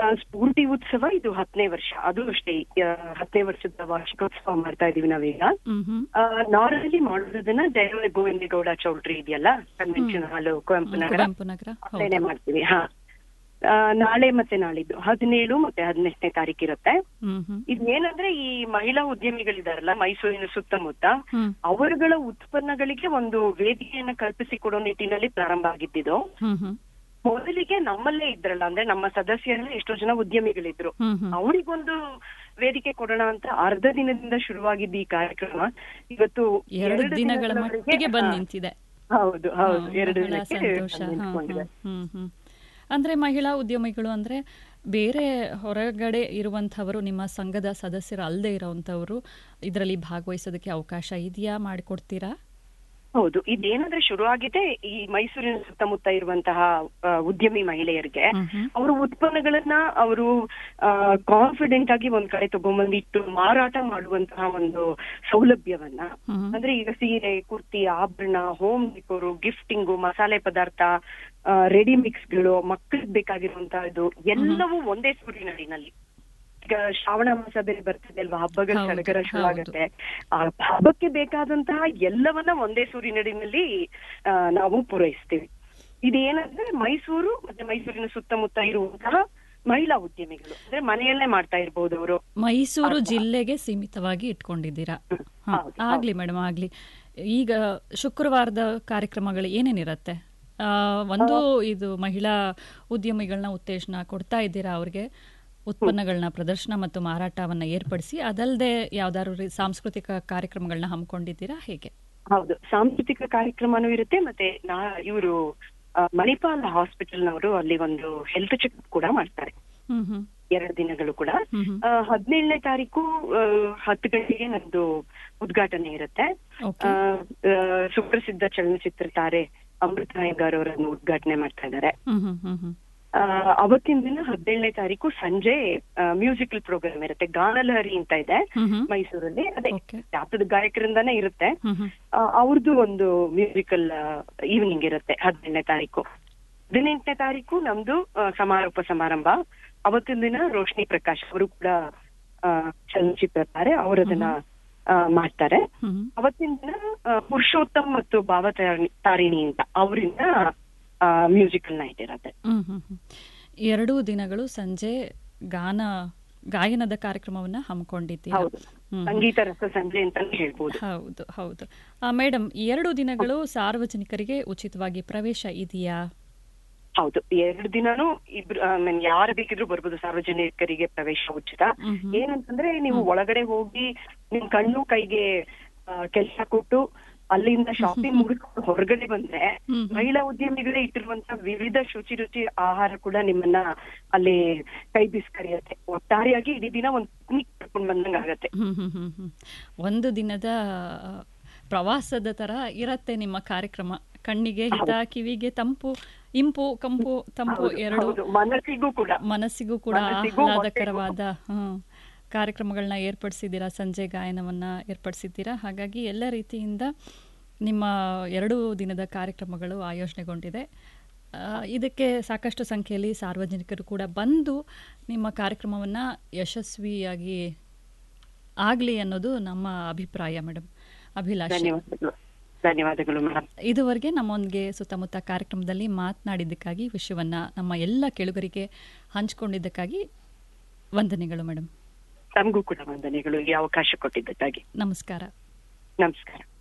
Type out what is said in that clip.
ಸ್ಫೂರ್ತಿ ಉತ್ಸವ ಇದು 10ನೇ ವರ್ಷ. ಅದು ಅಷ್ಟೇ 10ನೇ ವರ್ಷದ ವಾರ್ಷಿಕೋತ್ಸವ ಮಾಡ್ತಾ ಇದೀವಿ ನಾವೀಗ. ನಾರ್ಮಲಿ ಮಾಡೋದನ್ನ ಜಯದೇವ ಗೋವಿಂದೇಗೌಡ ಚೌಲ್ಟ್ರಿ ಇದೆಯಲ್ಲ, ಕನ್ವೆನ್ಷನ್ ಹಾಲು, ಕುವೆಂಪು ನಗರ, ಅಲ್ಲೇನೆ ಮಾಡ್ತೀವಿ. ನಾಳೆ ಮತ್ತೆ ನಾಳಿದ್ದು 17 ಮತ್ತೆ 18ನೇ ತಾರೀಕು ಇರುತ್ತೆ. ಇದೇನಂದ್ರೆ ಈ ಮಹಿಳಾ ಉದ್ಯಮಿಗಳಿದಾರಲ್ಲ ಮೈಸೂರಿನ ಸುತ್ತಮುತ್ತ, ಅವರುಗಳ ಉತ್ಪನ್ನಗಳಿಗೆ ಒಂದು ವೇದಿಕೆಯನ್ನ ಕಲ್ಪಿಸಿಕೊಡೋ ನಿಟ್ಟಿನಲ್ಲಿ ಪ್ರಾರಂಭ ಆಗಿದ್ದು. ಮೊದಲಿಗೆ ನಮ್ಮಲ್ಲೇ ಇದ್ರಲ್ಲ, ಅಂದ್ರೆ ನಮ್ಮ ಸದಸ್ಯರಲ್ಲೇ ಎಷ್ಟೋ ಜನ ಉದ್ಯಮಿಗಳಿದ್ರು, ಅವರಿಗೊಂದು ವೇದಿಕೆ ಕೊಡೋಣ ಅಂತ ಅರ್ಧ ದಿನದಿಂದ ಶುರುವಾಗಿದ್ದ ಈ ಕಾರ್ಯಕ್ರಮ ಇವತ್ತು 2 ದಿನಗಳ ಮಟ್ಟಿಗೆ ಬಂದು ನಿಂತಿದೆ. ಹೌದು ಹೌದು, 2 ದಿನಕ್ಕೆ. ಅಂದ್ರೆ ಮಹಿಳಾ ಉದ್ಯಮಿಗಳು ಅಂದ್ರೆ ಬೇರೆ ಹೊರಗಡೆ ಇರುವಂತವರು, ನಿಮ್ಮ ಸಂಘದ ಸದಸ್ಯರು ಅಲ್ಲದೆ ಇರುವಂತವರು ಇದರಲ್ಲಿ ಭಾಗವಹಿಸೋದಕ್ಕೆ ಅವಕಾಶ ಇದೆಯಾ? ಮಾಡಿಕೊಡ್ತೀರಾ? ಹೌದು, ಇದೇನಾದ್ರೆ ಶುರು ಆಗಿದೆ ಈ ಮೈಸೂರಿನ ಸುತ್ತಮುತ್ತ ಇರುವಂತಹ ಉದ್ಯಮಿ ಮಹಿಳೆಯರಿಗೆ ಅವರು ಉತ್ಪನ್ನಗಳನ್ನ ಅವರು ಕಾನ್ಫಿಡೆಂಟ್ ಆಗಿ ಒಂದ್ ಕಡೆ ತಗೊಂಡ್ಬಂದಿಟ್ಟು ಮಾರಾಟ ಮಾಡುವಂತಹ ಒಂದು ಸೌಲಭ್ಯವನ್ನ, ಅಂದ್ರೆ ಈಗ ಸೀರೆ, ಕುರ್ತಿ, ಆಭರಣ, ಹೋಮ್ ಡೆಕೋರು, ಗಿಫ್ಟಿಂಗು, ಮಸಾಲೆ ಪದಾರ್ಥ, ರೆಡಿ ಮಿಕ್ಸ್ಗಳು, ಮಕ್ಕಳಿಗೆ ಬೇಕಾಗಿರುವಂತಹ ಇದು ಎಲ್ಲವೂ ಒಂದೇ ಸೂರಿನಡಿನಲ್ಲಿ. ಈಗ ಶ್ರಾವಣ ಮಾಸ ಬೇರೆ ಬರ್ತದೆ ಅಲ್ವಾ, ಹಬ್ಬಗಳ ಸಡಗರ ಶುರು ಆಗುತ್ತೆ. ಆ ಹಬ್ಬಕ್ಕೆ ಬೇಕಾದಂತಹ ಎಲ್ಲವನ್ನ ಒಂದೇ ಸೂರಿನಡಿನಲ್ಲಿ ನಾವು ಪೂರೈಸ್ತೀವಿ. ಇದೇನಂದ್ರೆ ಮೈಸೂರು ಮತ್ತೆ ಮೈಸೂರಿನ ಸುತ್ತಮುತ್ತ ಇರುವಂತಹ ಮಹಿಳಾ ಉದ್ಯಮಿಗಳು, ಅಂದ್ರೆ ಮನೆಯಲ್ಲೇ ಮಾಡ್ತಾ ಇರ್ಬೋದು ಅವರು. ಮೈಸೂರು ಜಿಲ್ಲೆಗೆ ಸೀಮಿತವಾಗಿ ಇಟ್ಕೊಂಡಿದ್ದೀರಾ? ಆಗ್ಲಿ ಮೇಡಮ್, ಆಗ್ಲಿ. ಈಗ ಶುಕ್ರವಾರದ ಕಾರ್ಯಕ್ರಮಗಳು ಏನೇನಿರತ್ತೆ? ಒಂದು ಇದು ಮಹಿಳಾ ಉದ್ಯಮಿಗಳನ್ನ ಉತ್ತೇಜನ ಕೊಡ್ತಾ ಇದ್ದೀರಾ, ಅವ್ರಿಗೆ ಉತ್ಪನ್ನಗಳನ್ನ ಪ್ರದರ್ಶನ ಮತ್ತು ಮಾರಾಟವನ್ನ ಏರ್ಪಡಿಸಿ. ಅದಲ್ಲದೆ ಯಾವ್ದಾದ್ರು ಸಾಂಸ್ಕೃತಿಕ ಕಾರ್ಯಕ್ರಮಗಳನ್ನ ಹಮ್ಮಿಕೊಂಡಿದ್ದೀರಾ, ಹೇಗೆ? ಹೌದು, ಸಾಂಸ್ಕೃತಿಕ ಕಾರ್ಯಕ್ರಮನೂ ಇರುತ್ತೆ. ಮತ್ತೆ ಇವರು ಮಣಿಪಾಲ್ ಹಾಸ್ಪಿಟಲ್ನವರು ಅಲ್ಲಿ ಒಂದು ಹೆಲ್ತ್ ಚೆಕ್ಅಪ್ ಕೂಡ ಮಾಡ್ತಾರೆ 2 ದಿನಗಳು ಕೂಡ. 17ನೇ ತಾರೀಕು 10 ಗಂಟೆಗೆ ನಂದು ಉದ್ಘಾಟನೆ ಇರುತ್ತೆ. ಸುಪ್ರಸಿದ್ಧ ಚಲನಚಿತ್ರ ತಾರೆ ಅಮೃತ ಹೆಗ್ಗಾರ್ ಅವರನ್ನು ಉದ್ಘಾಟನೆ ಮಾಡ್ತಾ ಇದ್ದಾರೆ. ಅವತ್ತಿನ ದಿನ 17ನೇ ತಾರೀಕು ಸಂಜೆ ಮ್ಯೂಸಿಕಲ್ ಪ್ರೋಗ್ರಾಮ್ ಇರುತ್ತೆ. ಗಾನಲಹರಿ ಅಂತ ಇದೆ ಮೈಸೂರಲ್ಲಿ, ಅದೇ ಜಾತದ ಗಾಯಕರಿಂದಾನೇ ಇರುತ್ತೆ. ಅವ್ರದ್ದು ಒಂದು ಮ್ಯೂಸಿಕಲ್ ಈವ್ನಿಂಗ್ ಇರುತ್ತೆ 17ನೇ ತಾರೀಕು. 18ನೇ ತಾರೀಕು ನಮ್ದು ಸಮಾರೋಪ ಸಮಾರಂಭ. ಅವತ್ತಿನ ದಿನ ರೋಶ್ನಿ ಪ್ರಕಾಶ್ ಅವರು ಕೂಡ ಚಲನಚಿತ್ರ ತಾರೆ, ಅವರದನ್ನ ಮಾಡ್ತಾರೆ. ಅವತ್ತಿನ ದಿನ ಪುರುಷೋತ್ತಮ್ ಮತ್ತು ಭಾವತಾರಿಣಿ ಅಂತ ಅವರಿಂದ ಮ್ಯೂಸಿಕಲ್ ನೈಟ್ ಇರುತ್ತೆ. 2 ದಿನಗಳು ಸಂಜೆ ಗಾಯನದ ಕಾರ್ಯಕ್ರಮವನ್ನ ಹಮ್ಮಿಕೊಂಡಿದ್ದೀರಾ? ಸಂಗೀತ ರಸ ಸಂಜೆ ಅಂತ ಹೇಳ್ಬೋದು. ಹೌದು ಹೌದು. ಮೇಡಮ್, 2 ದಿನಗಳು ಸಾರ್ವಜನಿಕರಿಗೆ ಉಚಿತವಾಗಿ ಪ್ರವೇಶ ಇದೆಯಾ? ಹೌದು, 2 ದಿನಾನು ಯಾರು ಬೇಕಿದ್ರು ಬರ್ಬೋದು, ಸಾರ್ವಜನಿಕರಿಗೆ ಪ್ರವೇಶ ಉಚಿತ. ಏನಂತಂದ್ರೆ ನೀವು ಒಳಗಡೆ ಹೋಗಿ ನಿಮ್ ಕಣ್ಣು ಕೈಗೆ ಕೆಲಸ ಕೊಟ್ಟು ಅಲ್ಲಿಂದ ಶಾಪಿಂಗ್ ಮುಗಿಸ್ಕೊಂಡು ಹೊರಗಡೆ ಬಂದ್ರೆ ಮಹಿಳಾ ಉದ್ಯಮಿಗಳೇ ಇಟ್ಟಿರುವಂತ ವಿವಿಧ ರುಚಿ ಆಹಾರ ಕೂಡ ನಿಮ್ಮನ್ನ ಅಲ್ಲಿ ಕೈ ಬಿಸ್ಕರಿಯತ್ತೆ. ಒಟ್ಟಾರೆಯಾಗಿ ಇಡೀ ದಿನ ಒಂದು ಪಿಕ್ನಿಕ್ ಕರ್ಕೊಂಡ್ ಬಂದಂಗ ಆಗತ್ತೆ. ಒಂದು ದಿನದ ಪ್ರವಾಸದ ತರ ಇರತ್ತೆ ನಿಮ್ಮ ಕಾರ್ಯಕ್ರಮ. ಕಣ್ಣಿಗೆ ಹಿತ, ಕಿವಿಗೆ ತಂಪು, ಇಂಪು, ಕಂಪು, ತಂಪು ಎರಡು, ಮನಸ್ಸಿಗೂ ಕೂಡ ಆಹ್ಲಾದಕರವಾದ ಕಾರ್ಯಕ್ರಮಗಳನ್ನ ಏರ್ಪಡಿಸಿದ್ದೀರಾ. ಸಂಜೆ ಗಾಯನವನ್ನ ಏರ್ಪಡಿಸಿದ್ದೀರಾ. ಹಾಗಾಗಿ ಎಲ್ಲ ರೀತಿಯಿಂದ ನಿಮ್ಮ 2 ದಿನದ ಕಾರ್ಯಕ್ರಮಗಳು ಆಯೋಜನೆಗೊಂಡಿದೆ. ಇದಕ್ಕೆ ಸಾಕಷ್ಟು ಸಂಖ್ಯೆಯಲ್ಲಿ ಸಾರ್ವಜನಿಕರು ಕೂಡ ಬಂದು ನಿಮ್ಮ ಕಾರ್ಯಕ್ರಮವನ್ನ ಯಶಸ್ವಿಯಾಗಿ ಆಗಲಿ ಅನ್ನೋದು ನಮ್ಮ ಅಭಿಪ್ರಾಯ ಮೇಡಮ್. ಅಭಿಲಾಷೆ, ಧನ್ಯವಾದಗಳು ಮೇಡಮ್. ಇದುವರೆಗೆ ನಮ್ಮೊಂದಿಗೆ ಸುತ್ತಮುತ್ತ ಕಾರ್ಯಕ್ರಮದಲ್ಲಿ ಮಾತನಾಡಿದ್ದಕ್ಕಾಗಿ, ವಿಷಯವನ್ನ ನಮ್ಮ ಎಲ್ಲ ಕೇಳುಗರಿಗೆ ಹಂಚಿಕೊಂಡಿದ್ದಕ್ಕಾಗಿ ವಂದನೆಗಳು ಮೇಡಮ್. ತಮಗೂ ಕೂಡ ವಂದನೆಗಳು, ಈ ಅವಕಾಶ ಕೊಟ್ಟಿದ್ದಕ್ಕಾಗಿ. ನಮಸ್ಕಾರ. ನಮಸ್ಕಾರ.